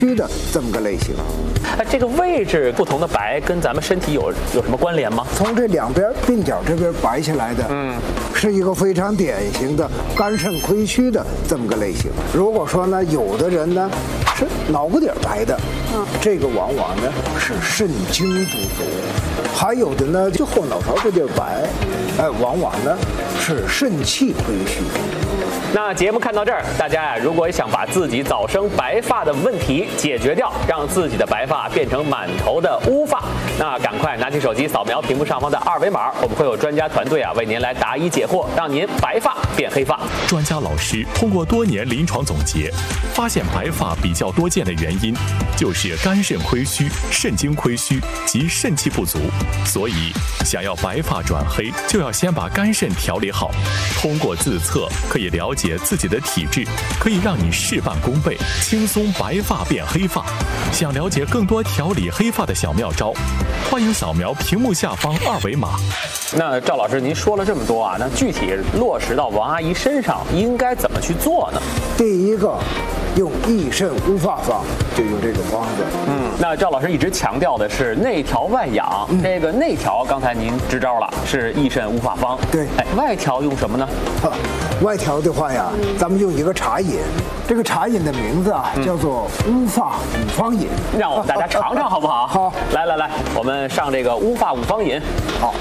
区的这么个类型。 这个位置不同的白跟咱们身体有什么关联吗？ 从这两边鬓角这边白下来的，是一个非常典型的肝肾亏虚的这么个类型。如果说呢，有的人呢是脑瓜底白的，这个往往呢是肾精不足；还有的呢就后脑勺这地儿白，往往呢是肾气亏虚。 那节目看到这儿，大家呀，如果想把自己早生白发的问题解决掉，让自己的白发变成满头的乌发，那赶快拿起手机扫描屏幕上方的二维码，我们会有专家团队为您来答疑解惑，让您白发变黑发。 专家老师通过多年临床总结，发现白发比较多见的原因就是肝肾亏虚、肾精亏虚及肾气不足。所以，想要白发转黑，就要先把肝肾调理好。通过自测可以了解自己的体质，可以让你事半功倍，轻松白发变黑发。想了解更多调理黑发的小妙招，欢迎扫描屏幕下方二维码。 那赵老师，您说了这么多那具体落实到王阿姨身上应该怎么去做呢？ 第一个，用益肾乌发方，就用这个方子。 那赵老师一直强调的是内调外养，这个内调刚才您支招了，是益肾乌发方。 对， 外调用什么呢？ 外调的话呀，咱们用一个茶饮，这个茶饮的名字叫做乌发五方饮。 让我们大家尝尝好不好？ 好， 来，我们上这个乌发五方饮。 好。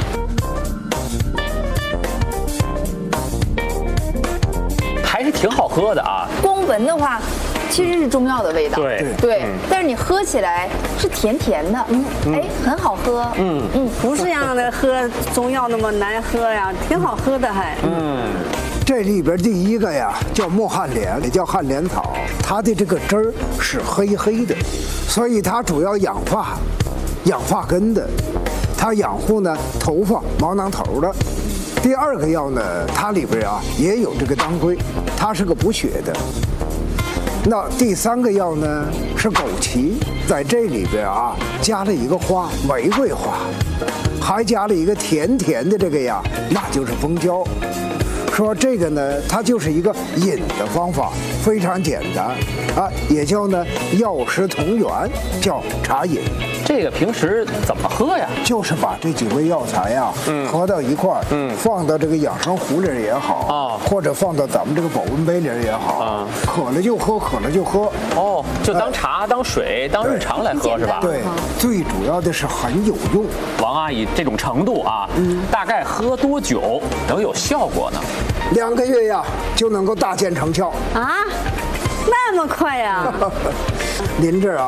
还是挺好喝的啊。 光闻的话，其实是中药的味道。 对， 但是你喝起来是甜甜的，很好喝。 不是让的喝中药那么难喝呀，挺好喝的还。 这里边第一个呀叫墨旱莲，也叫旱莲草，它的这个汁儿是黑黑的，所以它主要养发、养发根的，它养护呢头发毛囊头的。第二个药呢，它里边也有这个当归，它是个补血的。那第三个药呢是枸杞，在这里边加了一个花，玫瑰花，还加了一个甜甜的这个呀，那就是蜂胶。说这个呢，它就是一个饮的方法，非常简单也叫呢药食同源，叫茶饮。 这个平时怎么喝呀？ 就是把这几味药材合到一块儿，放到这个养生壶里也好或者放到咱们这个保温杯里也好渴了就喝，渴了就喝。 就当茶、当水、当日常来喝是吧？ 对，最主要的是很有用。 王阿姨这种程度大概喝多久能有效果呢 ？2个月就能够大见成效那么快呀！ 您这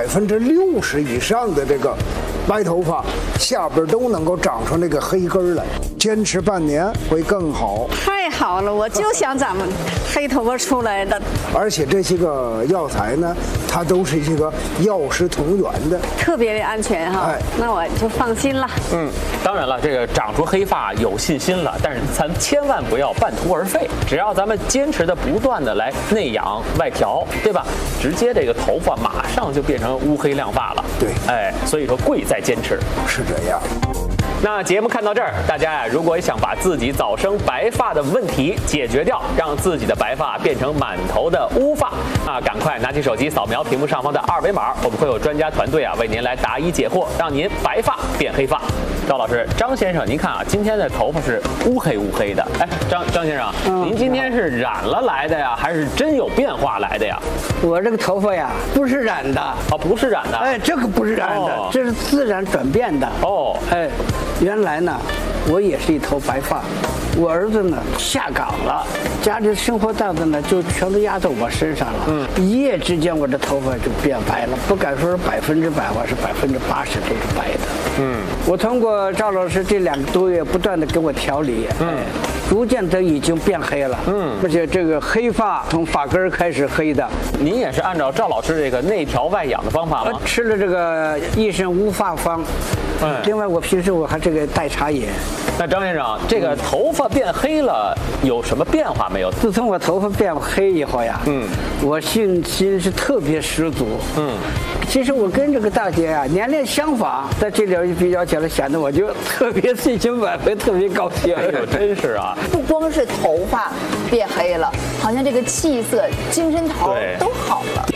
60%以上的这个白头发，下边都能够长出那个黑根来。坚持半年会更好。 太好了，我就想咱们黑头发出来的。 而且这些个药材呢，它都是一个药食同源的， 特别的安全那我就放心了。 当然了，这个长出黑发有信心了，但是咱千万不要半途而废。只要咱们坚持的不断的来内养外调，对吧？直接这个头发马上就变成乌黑亮发了。 对， 所以说贵在坚持。 是这样。 那节目看到这儿，大家如果想把自己早生白发的问题解决掉，让自己的白发变成满头的乌发，赶快拿起手机扫描屏幕上方的二维码，我们会有专家团队为您来答疑解惑，让您白发变黑发。赵老师，张先生，您看今天的头发是乌黑的。张先生，您今天是染了来的呀，还是真有变化来的呀？ 我这个头发呀，不是染的。 不是染的。 这个不是染的，这是自然转变的。原来呢，我也是一头白发，我儿子呢下岗了，家里生活担子呢就全都压在我身上了。一夜之间我这头发就变白了，不敢说是100%，我是80%都是白的。我通过赵老师这2个多月不断的给我调理，逐渐的已经变黑了。而且这个黑发从发根开始黑的。 您也是按照赵老师这个内调外养的方法吗？ 吃了这个益肾乌发方。另外，我平时我还这个带茶饮。 那张先生，这个头发变黑了，有什么变化没有？ 自从我头发变黑以后呀，我信心是特别十足。其实我跟这个大姐年龄相仿，在这里比较起来，显得我就特别信心满分，特别高兴。 真是不光是头发变黑了，好像这个气色、精神头都好了。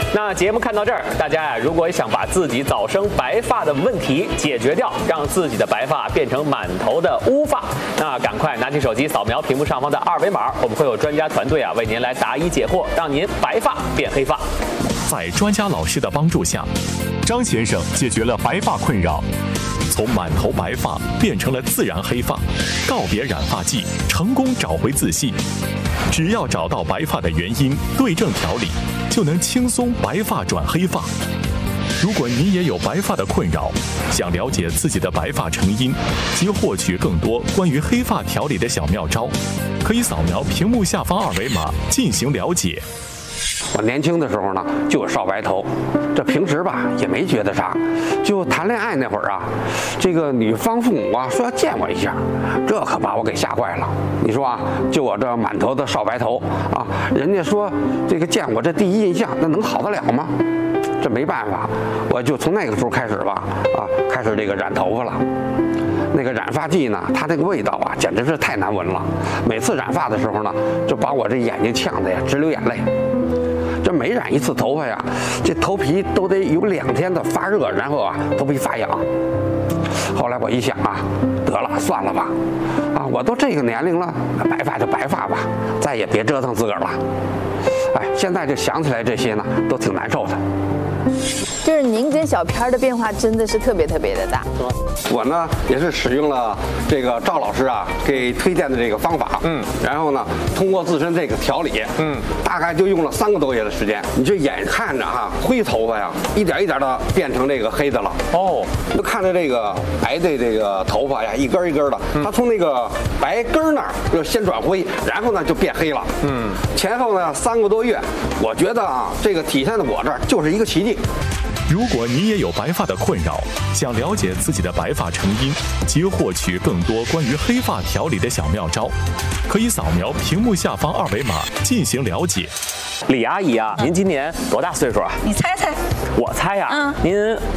那节目看到这儿，大家呀，如果想把自己早生白发的问题解决掉，让自己的白发变成满头的乌发，那赶快拿起手机扫描屏幕上方的二维码，我们会有专家团队为您来答疑解惑，让您白发变黑发。 在专家老师的帮助下，张先生解决了白发困扰，从满头白发变成了自然黑发，告别染发剂，成功找回自信。只要找到白发的原因，对症调理，就能轻松白发转黑发。如果您也有白发的困扰，想了解自己的白发成因及获取更多关于黑发调理的小妙招，可以扫描屏幕下方二维码进行了解。 我年轻的时候呢，就有少白头，这平时吧也没觉得啥，就谈恋爱那会儿啊，这个女方父母说要见我一下，这可把我给吓坏了。你说就我这满头的少白头人家说这个见我这第一印象，那能好得了吗？这没办法，我就从那个时候开始吧，开始这个染头发了。那个染发剂呢，它那个味道简直是太难闻了。每次染发的时候呢，就把我这眼睛呛得直流眼泪。这每染一次头发这头皮都得有2天的发热，然后头皮发痒。后来我一想得了，算了吧，我都这个年龄了，白发就白发吧，再也别折腾自个儿了。现在就想起来这些呢，都挺难受的。 就是您跟小片的变化真的是特别特别的大。 我呢也是使用了这个赵老师给推荐的这个方法，然后呢通过自身这个调理，大概就用了3个多月的时间。你就眼看着灰头发一点一点的变成这个黑的了。就看着这个白的这个头发一根一根的，它从那个白根那儿就先转灰，然后呢就变黑了。前后呢3个多月，我觉得这个体现在我这儿就是一个奇迹。 如果你也有白发的困扰，想了解自己的白发成因及获取更多关于黑发调理的小妙招，可以扫描屏幕下方二维码进行了解。 李阿姨您今年多大岁数啊？ 你猜猜。 我猜您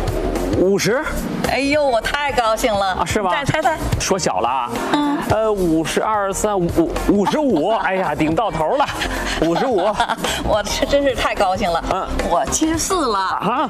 50。 哎呦，我太高兴了是吗？ 再猜猜。 说小了52、3、55，哎呀，顶到头了，55。 我真是太高兴了。我74了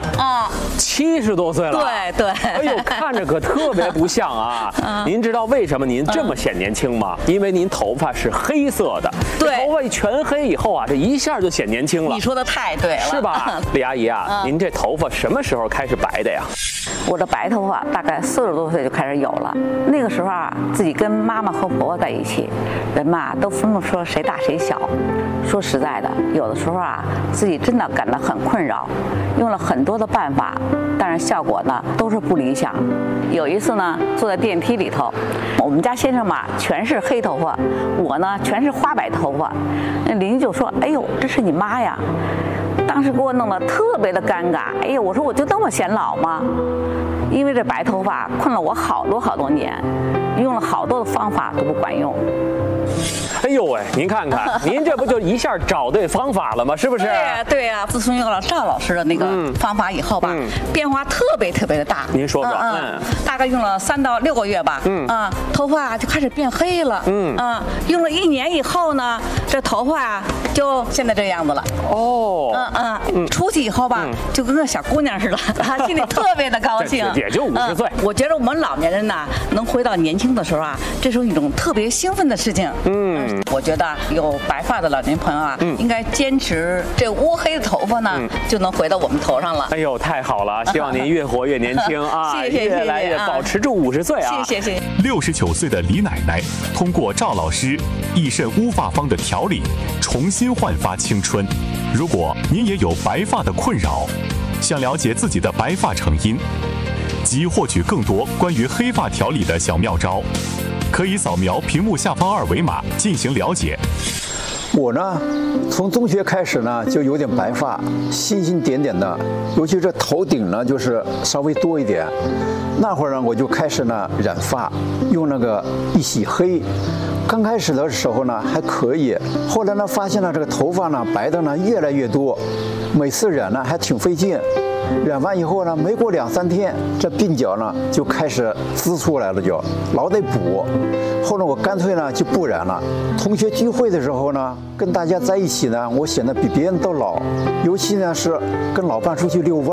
70多岁了。 对。 哎呦，看着可特别不像您知道为什么您这么显年轻吗？因为您头发是黑色的。对。头发全黑以后这一下就显年轻了。 你说的太对了。 是吧？李阿姨您这头发什么时候开始白的呀？ 我这白头发大概40多岁就开始有了。那个时候自己跟妈妈和婆婆在一起，人嘛都分不出谁大谁小。说实在的，有的时候自己真的感到很困扰，用了很多的办法，但是效果呢都是不理想。有一次呢，坐在电梯里头，我们家先生嘛全是黑头发，我呢全是花白头发。那邻居就说：“哎呦，这是你妈呀！”当时给我弄得特别的尴尬。哎呀，我说我就那么显老吗？因为这白头发困了我好多年，用了好多的方法都不管用。 哎呦喂，您看看，您这不就一下找对方法了吗？是不是？ 对呀。自从用了赵老师的那个方法以后吧，变化特别的大。 您说说。 大概用了3到6个月吧。头发就开始变黑了。用了1年以后呢，这头发就现在这样子了。出去以后吧，就跟个小姑娘似的，心里特别的高兴。 也就50岁。 我觉得我们老年人呢，能回到年轻的时候这是一种特别兴奋的事情。我觉得有白发的老年朋友应该坚持这乌黑的头发呢，就能回到我们头上了。 哎呦，太好了！希望您越活越年轻谢谢， 越来越保持住50岁谢谢。 69岁的李奶奶通过赵老师益肾乌发方的调理，重新焕发青春。如果您也有白发的困扰，想了解自己的白发成因及获取更多关于黑发调理的小妙招，可以扫描屏幕下方二维码进行了解。 我呢，从中学开始呢，就有点白发，星星点点的，尤其这头顶呢，就是稍微多一点。那会儿呢，我就开始呢染发，用那个一洗黑， 刚开始的时候呢还可以，后来呢发现了这个头发呢白的呢越来越多，每次染呢还挺费劲。染完以后呢，没过2、3天，这鬓角呢就开始滋出来了，就老得补。后来我干脆呢就不染了。同学聚会的时候呢，跟大家在一起呢，我显得比别人都老，尤其呢是跟老伴出去遛弯。